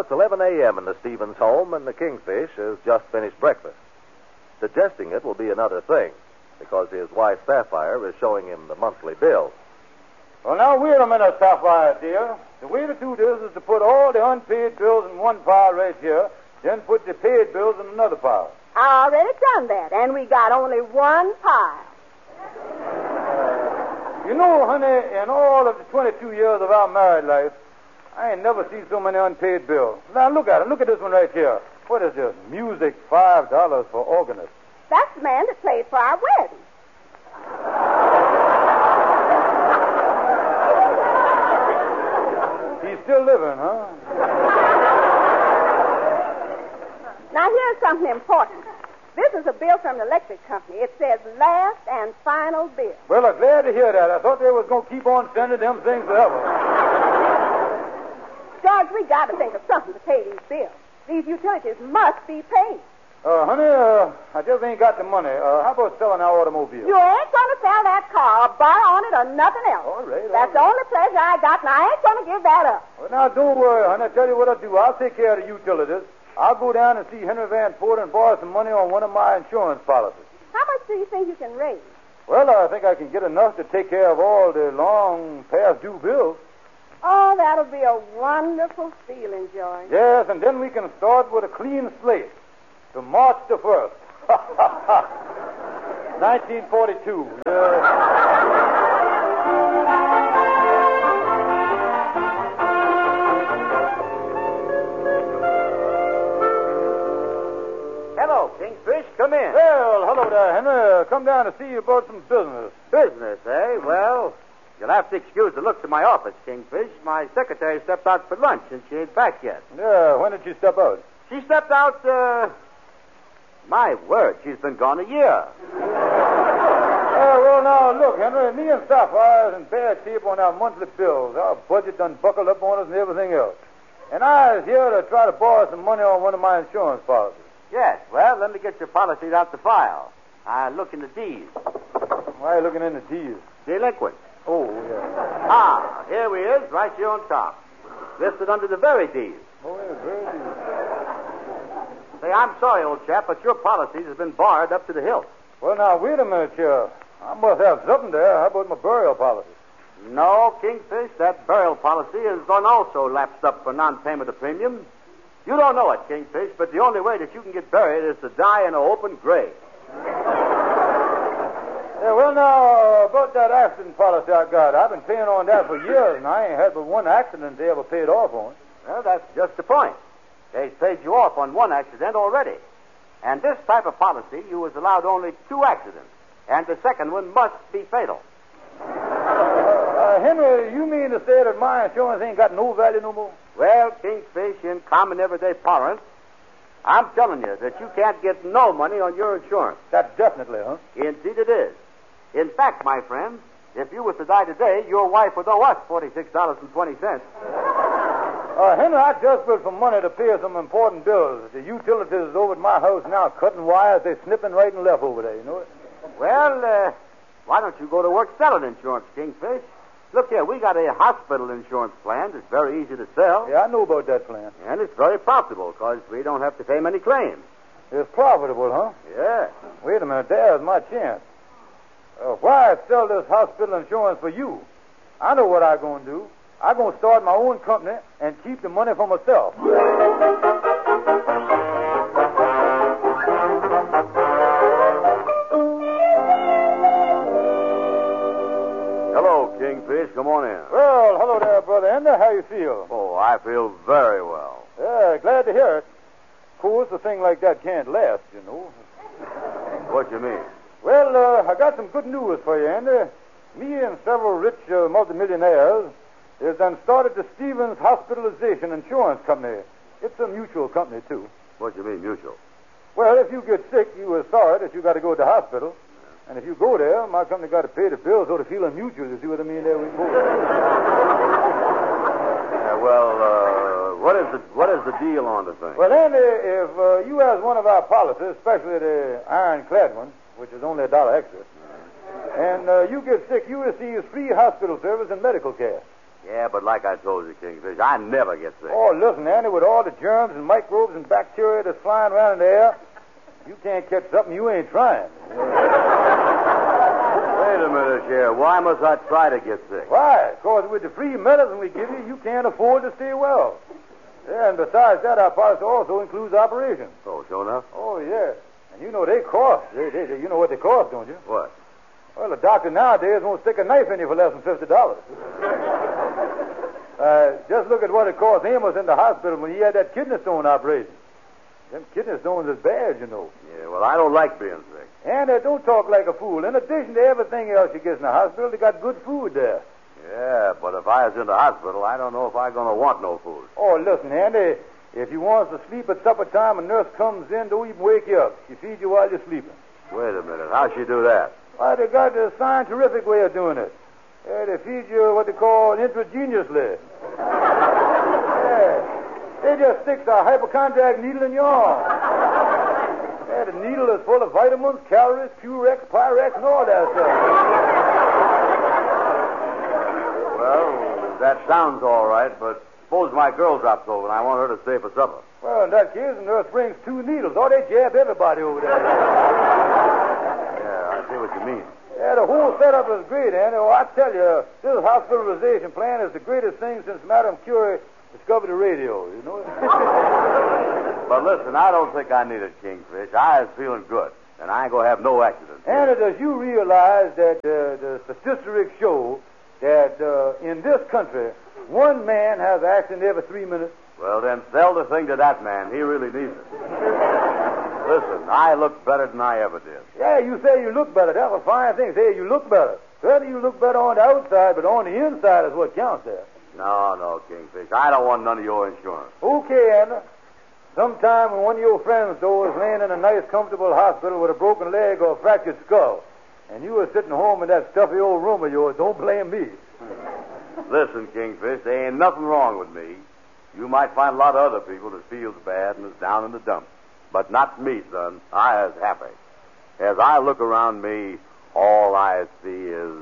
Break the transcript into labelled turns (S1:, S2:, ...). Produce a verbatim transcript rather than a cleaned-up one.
S1: It's eleven a.m. in the Stevens home, and the Kingfish has just finished breakfast. Suggesting it will be another thing, because his wife, Sapphire, is showing him the monthly bill.
S2: Well, now, wait a minute, Sapphire, dear. The way to do this is to put all the unpaid bills in one pile right here, then put the paid bills in another pile.
S3: I already done that, and we got only one pile.
S2: You know, honey, in all of the twenty-two years of our married life, I ain't never seen so many unpaid bills. Now, look at it. Look at this one right here. What is this? Music, five dollars for organist.
S3: That's the man that played for our wedding.
S2: He's still living, huh?
S3: Now, here's something important. This is a bill from the electric company. It says last and final bill.
S2: Well, I'm glad to hear that. I thought they was going to keep on sending them things forever.
S3: George, we got to think of something to pay these bills. These utilities must be paid.
S2: Uh, honey, uh, I just ain't got the money. Uh, how about selling our automobile?
S3: You ain't going to sell that car or borrow on it or nothing else.
S2: All right. All
S3: That's
S2: right.
S3: the only pleasure I got, and I ain't going to give that up.
S2: Well, now, don't worry, honey. I tell you what I'll do. I'll take care of the utilities. I'll go down and see Henry Van Ford and borrow some money on one of my insurance policies.
S3: How much do you think you can raise?
S2: Well, I think I can get enough to take care of all the long past due bills.
S3: Oh, that'll be a wonderful feeling, George.
S2: Yes, and then we can start with a clean slate to March the first. nineteen forty-two. Uh...
S4: Hello, Kingfish. Come in.
S2: Well, hello there, Henry. Come down to see you about some business.
S4: Business, eh? Well, you'll have to excuse the looks of my office, Kingfish. My secretary stepped out for lunch, and she ain't back yet.
S2: Yeah, when did she step out?
S4: She stepped out, uh... My word, she's been gone a year.
S2: Uh, well, now, look, Henry, me and Sapphire is in bad shape on our monthly bills. Our budget done buckled up on us and everything else. And I is here to try to borrow some money on one of my insurance policies.
S4: Yes, well, let me get your policies out the file. I look in the D's.
S2: Why are you looking in the D's?
S4: Delinquent.
S2: Oh, yeah.
S4: Ah, here we is, right here on top. Listed under the very D's.
S2: Oh, yeah, very D's.
S4: Say, I'm sorry, old chap, but your policies have been barred up to the hilt.
S2: Well, now, wait a minute here. I must have something there. How about my burial policy?
S4: No, Kingfish, that burial policy is done also lapsed up for non-payment of premium. You don't know it, Kingfish, but the only way that you can get buried is to die in an open grave.
S2: Yeah, well, now, about that accident policy I got, I've been paying on that for years, and I ain't had but one accident they ever paid off on.
S4: Well, that's just the point. They've paid you off on one accident already. And this type of policy, you was allowed only two accidents, and the second one must be fatal.
S2: Uh, Henry, you mean to say that my insurance ain't got no value no more?
S4: Well, Kingfish, in common everyday parlance, I'm telling you that you can't get no money on your insurance.
S2: That's definitely, huh?
S4: Indeed it is. In fact, my friend, if you was to die today, your wife would owe us forty-six dollars and twenty cents.
S2: Uh, Henry, I just put some money to pay some important bills. The utilities over at my house now cutting wires. They're snipping right and left over there, you know it?
S4: Well, uh, why don't you go to work selling insurance, Kingfish? Look here, we got a hospital insurance plan that's very easy to sell.
S2: Yeah, I know about that plan.
S4: And it's very profitable because we don't have to pay many claims.
S2: It's profitable, huh?
S4: Yeah.
S2: Wait a minute, there's my chance. Uh, why sell this hospital insurance for you? I know what I'm going to do. I'm going to start my own company and keep the money for myself.
S4: Hello, Kingfish. Come on in.
S2: Well, hello there, Brother Ender. How you feel?
S4: Oh, I feel very well.
S2: Yeah, glad to hear it. Of course, a thing like that can't last, you know.
S4: What you mean?
S2: Well, uh, I got some good news for you, Ender. Me and several rich uh, multimillionaires has done started the Stevens Hospitalization Insurance Company. It's a mutual company, too.
S4: What do you mean, mutual?
S2: Well, if you get sick, you are sorry that you got to go to the hospital. And if you go there, my company got to pay the bills, so to feeling mutual. You see what I mean there? We go.
S4: Yeah, well, uh, what is the what is the deal on the thing?
S2: Well, Andy, if uh, you has one of our policies, especially the ironclad one, which is only a dollar extra, and uh, you get sick, you receive free hospital service and medical care.
S4: Yeah, but like I told you, Kingfish, I never get sick.
S2: Oh, listen, Andy, with all the germs and microbes and bacteria that's flying around in the air, you can't catch something you ain't trying.
S4: Wait a minute, Sheriff. Why must I try to get sick?
S2: Why? Because with the free medicine we give you, you can't afford to stay well. Yeah, and besides that, our policy also includes operations.
S4: Oh, sure enough?
S2: Oh, yeah. And you know they cost. They, they, they, you know what they cost, don't you?
S4: What?
S2: Well, a doctor nowadays won't stick a knife in you for less than fifty dollars. uh, just look at what it cost Amos in the hospital when he had that kidney stone operation. Them kidney stones is bad, you know.
S4: Yeah, well, I don't like being sick.
S2: And uh, don't talk like a fool. In addition to everything else you get in the hospital, they got good food there.
S4: Yeah, but if I was in the hospital, I don't know if I'm going to want no food.
S2: Oh, listen, Andy, if you want to sleep at supper time, a nurse comes in, don't even wake you up. She feeds you while you're sleeping.
S4: Wait a minute. How'd she do that?
S2: Why, they got a scientific way of doing it. Yeah, they feed you what they call intravenously. Yeah. They just stick a hypochondriac needle in your arm. Yeah, the needle is full of vitamins, calories, Purex, Pyrex, and all that stuff.
S4: Well, that sounds all right, but suppose my girl drops over and I want her to stay for supper.
S2: Well, in that case, the nurse brings two needles. Oh, they jab everybody over there.
S4: Yeah, I see what you mean.
S2: Yeah, the whole setup is great, Andy. Oh, I tell you, this hospitalization plan is the greatest thing since Madame Curie discovered the radio, you know?
S4: But listen, I don't think I need it, Kingfish. I was feeling good, and I ain't going to have no accident.
S2: Andy, does you realize that uh, the statistics show that uh, in this country, one man has an accident every three minutes?
S4: Well, then sell the thing to that man. He really needs it. Listen, I look better than I ever did.
S2: Yeah, you say you look better. That's a fine thing. Say you look better. Certainly you look better on the outside, but on the inside is what counts there.
S4: No, no, Kingfish. I don't want none of your insurance.
S2: Okay, Andy. Sometime when one of your friends, though, is laying in a nice, comfortable hospital with a broken leg or a fractured skull, and you are sitting home in that stuffy old room of yours, don't blame me.
S4: Listen, Kingfish, there ain't nothing wrong with me. You might find a lot of other people that feels bad and is down in the dumps. But not me, son. I is happy. As I look around me, all I see is